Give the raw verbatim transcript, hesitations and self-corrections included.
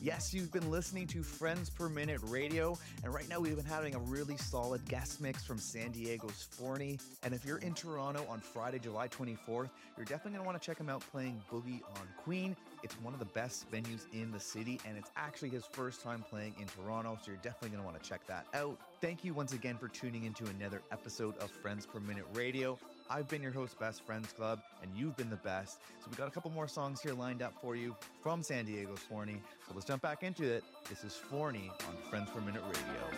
Yes, you've been listening to Friends Per Minute Radio, and right now we've been having a really solid guest mix from San Diego's Forney. And if you're in Toronto on Friday, July twenty-fourth, you're definitely going to want to check him out playing Boogie on Queen. It's one of the best venues in the city, and it's actually his first time playing in Toronto, so you're definitely going to want to check that out. Thank you once again for tuning into another episode of Friends Per Minute Radio. I've been your host, Best Friends Club, and you've been the best. So we got a couple more songs here lined up for you from San Diego's Forney. So let's jump back into it. This is Forney on Friends Per Minute Radio.